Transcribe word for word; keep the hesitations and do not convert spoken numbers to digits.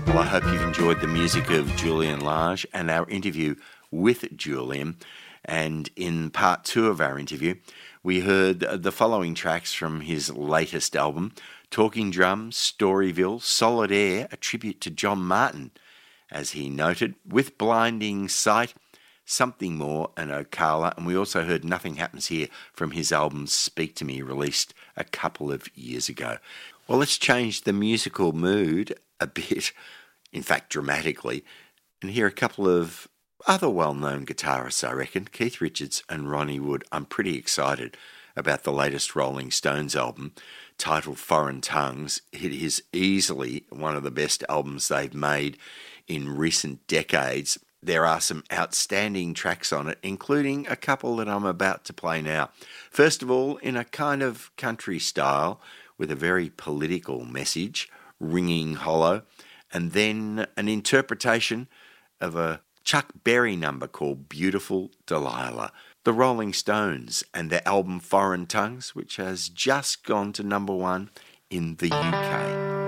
Well, I hope you've enjoyed the music of Julian Lage and our interview with Julian. And in part two of our interview, we heard the following tracks from his latest album, Talking Drums, Storyville, Solid Air, a tribute to John Martin, as he noted, With Blinding Sight, Something More, and Ocala. And we also heard Nothing Happens Here from his album Speak to Me, released a couple of years ago. Well, let's change the musical mood a bit, in fact dramatically, and hear a couple of other well-known guitarists, I reckon, Keith Richards and Ronnie Wood. I'm pretty excited about the latest Rolling Stones album, titled Foreign Tongues. It is easily one of the best albums they've made in recent decades. There are some outstanding tracks on it, including a couple that I'm about to play now. First of all, in a kind of country style, with a very political message, ringing hollow, and then an interpretation of a Chuck Berry number called Beautiful Delilah. The Rolling Stones and their album Foreign Tongues, which has just gone to number one in the U K.